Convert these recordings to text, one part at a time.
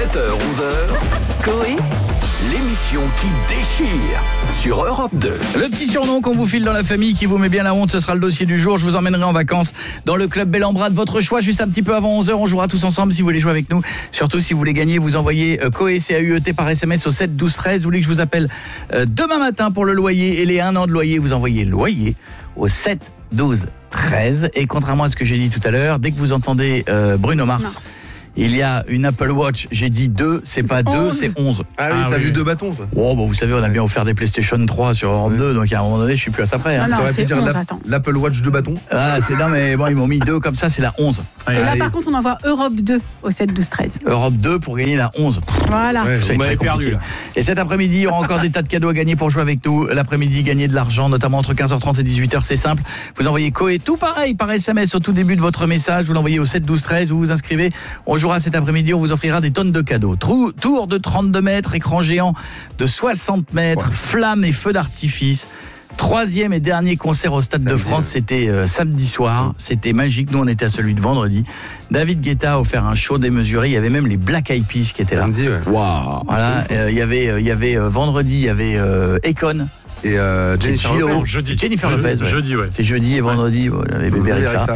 7h-11h, Coé, l'émission qui déchire sur Europe 2. Le petit surnom qu'on vous file dans la famille qui vous met bien la honte, ce sera le dossier du jour. Je vous emmènerai en vacances dans le club Bel en Bras de votre choix. Juste un petit peu avant 11h, on jouera tous ensemble si vous voulez jouer avec nous. Surtout si vous voulez gagner, vous envoyez Coé, C-A-U-E-T par SMS au 7 12 13. Vous voulez que je vous appelle demain matin pour le loyer et les 1 an de loyer, vous envoyez loyer au 7 12 13. Et contrairement à ce que j'ai dit tout à l'heure, dès que vous entendez Bruno Mars, il y a une Apple Watch, j'ai dit 2, c'est pas 2, c'est 11. Ah oui, t'as vu 2 bâtons toi. Oh, bah vous savez, on a bien offert des PlayStation 3 sur Europe 2, donc à un moment donné, je suis plus à ça près. Hein. T'aurais pu dire l'Apple Watch 2 bâtons. Ah, c'est non, mais bon, ils m'ont mis 2 comme ça, c'est la 11. Et là, par contre, on envoie Europe 2 au 7 12 13. Europe 2 pour gagner la 11. Voilà. Ouais, Vous m'avez perdu là. Et cet après-midi, il y aura encore des tas de cadeaux à gagner pour jouer avec nous. L'après-midi, gagner de l'argent, notamment entre 15h30 et 18h, c'est simple. Vous envoyez Coé, tout pareil, par SMS au tout début de votre message. Vous l'envoyez au 7 12 13, vous vous inscrivez. On jouera cet après-midi, on vous offrira des tonnes de cadeaux. Tour de 32 mètres, écran géant de 60 mètres, flammes et feux d'artifice. 3e et dernier concert au Stade de France, c'était samedi soir, c'était magique. Nous on était à celui de vendredi. David Guetta a offert un show démesuré, il y avait même les Black Eyed Peas qui étaient là. Samedi, ouais. Waouh. Voilà, il y avait vendredi, il y avait Akon et Jennifer Lopez. Jennifer Lopez. Ouais. Jeudi, ouais. C'est jeudi et vendredi, il y avait bébé avec ça.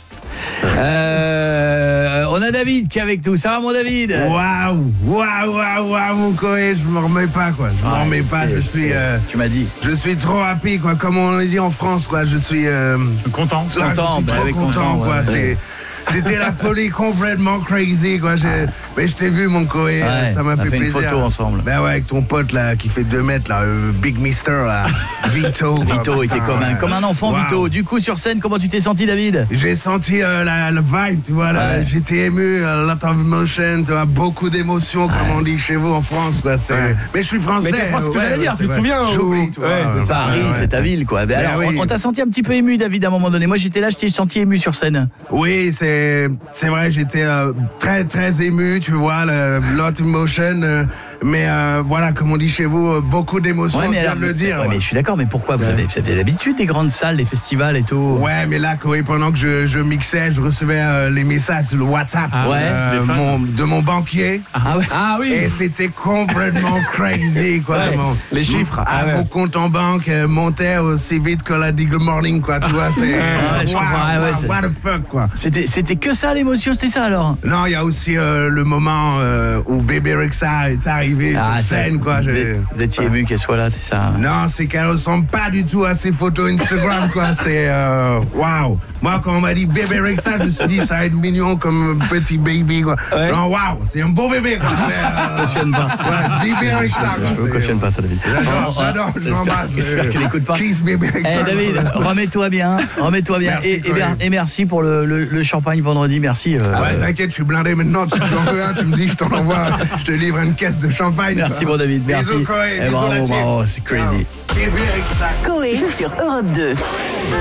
On a David qui est avec nous. Ça va mon David? Waouh, mon Coé, je me remets pas quoi. Je me remets pas, je suis tu m'as dit. Je suis trop happy quoi, comme on dit en France quoi, je suis Content. je suis trop content quoi, ouais. C'était la folie complètement crazy quoi. Mais je t'ai vu mon Coé, ça m'a fait plaisir. On a fait une photo ensemble. Ben ouais, avec ton pote là qui fait 2 mètres là, Big Mister là, Vito. Vito était comme un enfant. Wow. Vito. Du coup sur scène, comment tu t'es senti David? J'ai senti la vibe, tu vois là, j'étais ému, lot of emotion, tu vois, beaucoup d'émotions comme on dit chez vous en France quoi, mais je suis français. Mais c'est ce que j'allais dire, tu te souviens? J'oublie, tu vois. C'est ça, Paris, c'est ta ville quoi. Ben alors, on t'a senti un petit peu ému David à un moment donné. Moi j'étais là, je t'ai senti ému sur scène. Oui, c'est vrai, j'étais très très ému, tu vois, lot of emotion, mais voilà, comme on dit chez vous, beaucoup d'émotions, je viens de le dire. Ouais, mais je suis d'accord, mais pourquoi vous avez l'habitude des grandes salles, des festivals et tout? Ouais, mais là, pendant que je mixais, je recevais les messages sur le WhatsApp de mon banquier. Ah oui. Et c'était complètement crazy, quoi. Les chiffres. Mon compte en banque montait aussi vite que la dit good morning, quoi. Tu vois, c'est what the fuck, quoi. C'était que ça l'émotion, c'était ça alors? Non, il y a aussi le moment où Bébé Rexha est arrivé sur scène, quoi. Vous étiez ému qu'elle soit là, c'est ça? Non, c'est qu'elle ressemble pas du tout à ses photos Instagram, quoi. C'est waouh. Moi, quand on m'a dit Bébé Rexha, je me suis dit ça va être mignon comme un petit baby, quoi. Non, waouh, c'est un beau bébé, quoi. Je cautionne pas. Bébé Rexha, je cautionne pas ça, David. J'adore, je l'embrasse. J'espère qu'elle écoute pas. Kiss Bébé Rexha. David, remets-toi bien. Merci, et merci pour le champagne vendredi, merci. Ouais, t'inquiète, je suis blindé maintenant. Si tu en veux un, tu me dis, je t'en envoie. Je te livre une caisse de champagne. Merci, bon David, merci. Bisous, Coé, bravo, c'est crazy. Coé sur Europe 2.